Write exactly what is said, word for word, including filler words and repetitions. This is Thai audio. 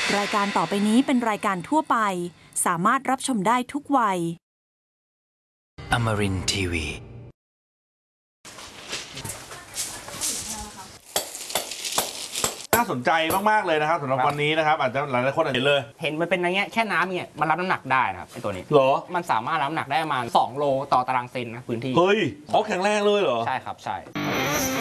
รายการต่อไปนี้เป็นรายการทั่วไปสามารถรับชมได้ทุกวัย Amarin ที วีน่าสนใจมากๆเลยนะครับสำหรับวันนี้นะครับอาจจะหลายๆคนอาจจะเห็นเลยเห็นมันเป็นอย่างเงี้ยแค่น้ำเนี่ยมันรับน้ำหนักได้นะครับไอ้ตัวนี้เหรอมันสามารถรับน้ำหนักได้ประมาณสองโลต่อตารางเซนนะพื้นที่เฮ้ยเขาแข็งแรงเลยเหรอใช่ครับใช่